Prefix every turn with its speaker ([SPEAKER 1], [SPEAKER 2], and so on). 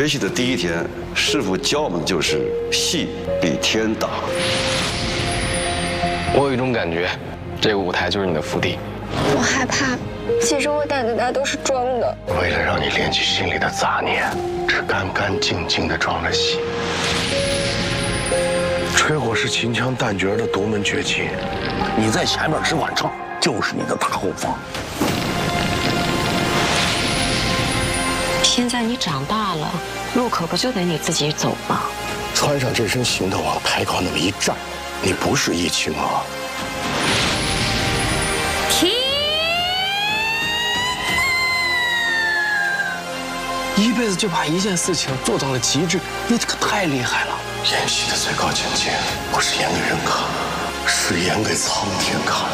[SPEAKER 1] 学习的第一天，师傅教我们的就是戏比天大。
[SPEAKER 2] 我有一种感觉，这个舞台就是你的福地。
[SPEAKER 3] 我害怕，其实我胆子大都是装的。
[SPEAKER 4] 为了让你练起心里的杂念，只干干净净的装了戏。吹火是秦腔旦角的独门绝技，你在前面只管唱，就是你的大后方。
[SPEAKER 5] 现在你长大了，路可不就得你自己走吗？
[SPEAKER 4] 穿上这身行头往牌考那么一站，你不是易青啊。
[SPEAKER 5] 停！
[SPEAKER 6] 一辈子就把一件事情做到了极致，你这个太厉害了。
[SPEAKER 4] 演戏的最高境界，不是演给人看，是演给苍天看。